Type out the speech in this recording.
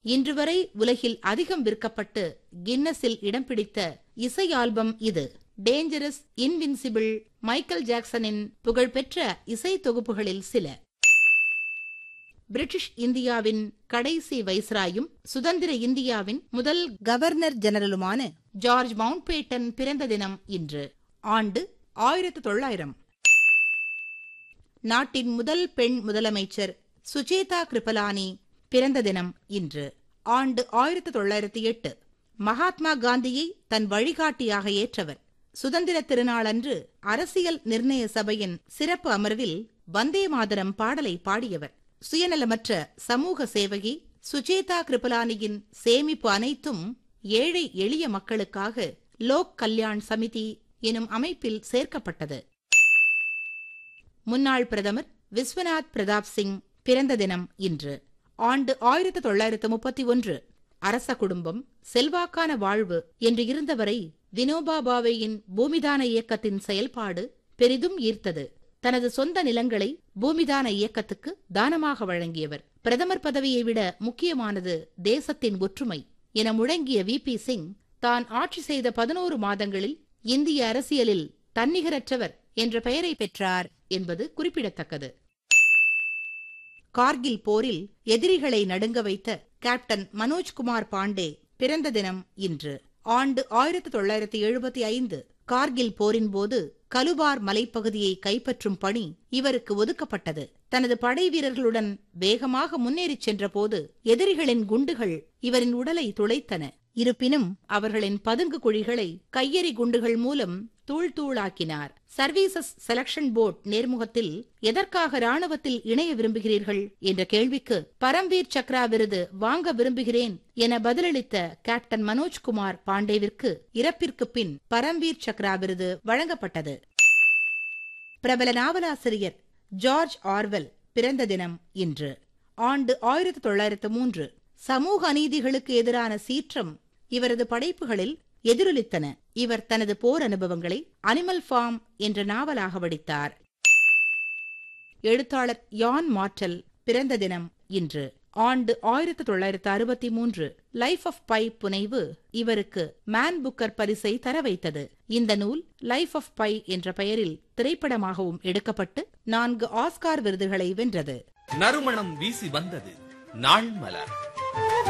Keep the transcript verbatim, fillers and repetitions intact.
இன்று வரை உலகில் அதிகம் விற்கப்பட்டு கின்னஸில் இடம் பிடித்த இசை ஆல்பம் இது. டேஞ்சரஸ், இன்வின்சிபிள், மைக்கேல் ஜாக்சனின் புகழ்பெற்ற இசை தொகுப்புகளில் சில. பிரிட்டிஷ் இந்தியாவின் கடைசி வைஸ்ராயும் சுதந்திர இந்தியாவின் முதல் கவர்னர் ஜெனரலுமான ஜார்ஜ் மவுண்ட்பேட்டன் பிறந்த தினம் இன்று. ஆண்டு ஆயிரத்து தொள்ளாயிரம். நாட்டின் முதல் பெண் முதலமைச்சர் சுஜேதா கிருபலானி பிறந்த தினம் இன்று. ஆண்டு ஆயிரத்து தொள்ளாயிரத்து எட்டு. மகாத்மா காந்தியை தன் வழிகாட்டியாக ஏற்றவர். சுதந்திர திருநாளன்று அரசியல் நிர்ணய சபையின் சிறப்பு அமர்வில் வந்தே மாதரம் பாடலை பாடியவர். சுயநலமற்ற சமூக சேவகி சுஜேதா கிருபலானியின் சேமிப்பு அனைத்தும் ஏழை எளிய மக்களுக்காக லோக் கல்யாண் சமிதி எனும் அமைப்பில் சேர்க்கப்பட்டது. முன்னாள் பிரதமர் விஸ்வநாத் பிரதாப் சிங் பிறந்த தினம் இன்று. ஆண்டு ஆயிரத்து தொள்ளாயிரத்து முப்பத்தி ஒன்று. அரச குடும்பம், செல்வாக்கான வாழ்வு என்று இருந்தவரை வினோபா பாவேயின் பூமிதான இயக்கத்தின் செயல்பாடு பெரிதும் ஈர்த்தது. தனது சொந்த நிலங்களை பூமிதான இயக்கத்துக்கு தானமாக வழங்கியவர். பிரதமர் பதவியை விட முக்கியமானது தேசத்தின் ஒற்றுமை என முழங்கிய வி பி சிங் தான் ஆட்சி செய்த பதினோரு மாதங்களில் இந்திய அரசியலில் தன்னிகரற்றவர் என்ற பெயரை பெற்றார் என்பது குறிப்பிடத்தக்கது. கார்கில் போரில் எதிரிகளை நடுங்க வைத்த கேப்டன் மனோஜ்குமார் பாண்டே பிறந்த தினம் இன்று. ஆண்டு ஆயிரத்து தொள்ளாயிரத்து எழுபத்தி ஐந்து. கார்கில் போரின் போது கலுபார் மலைப்பகுதியை கைப்பற்றும் பணி இவருக்கு ஒதுக்கப்பட்டது. தனது படை வீரர்களுடன் வேகமாக முன்னேறிச் சென்றபோது எதிரிகளின் குண்டுகள் இவரின் உடலை துளைத்தன. இருப்பினும் அவர்களின் பதுங்கு குழிகளை கையெறி குண்டுகள் மூலம் தூள் தூளாக்கினார். சர்வீசஸ் செலக்ஷன் போர்ட் நேர்முகத்தில் எதற்காக ராணுவத்தில் இணைய விரும்புகிறீர்கள் என்ற கேள்விக்கு பரம்வீர் சக்ரா விருது வாங்க விரும்புகிறேன் என பதிலளித்த கேப்டன் மனோஜ்குமார் பாண்டேவிற்கு இறப்பிற்கு பின் பரம்வீர் சக்ரா விருது வழங்கப்பட்டது. பிரபல நாவலாசிரியர் ஜார்ஜ் ஆர்வெல் பிறந்த தினம் இன்று. ஆண்டு ஆயிரத்து தொள்ளாயிரத்து மூன்று. சமூக அநீதிகளுக்கு எதிரான சீற்றம் இவரது படைப்புகளில் எதிரொலித்தன. இவர் தனது போர் அனுபவங்களை அனிமல் ஃபார்ம் என்ற நாவலாக வடித்தார். எழுத்தாளர் யான் மார்டல் பிறந்த தினம் இன்று. ஆண்டு ஆயிரத்து தொள்ளாயிரத்து அறுபத்தி மூன்று. லைஃப் ஆஃப் பை புனைவு இவருக்கு மேன் புக்கர் பரிசை தர வைத்தது. இந்த நூல் லைஃப் ஆஃப் பை என்ற பெயரில் திரைப்படமாகவும் எடுக்கப்பட்டு நான்கு ஆஸ்கார் விருதுகளை வென்றது. நறுமணம் வீசி வந்தது நாள் மலர்.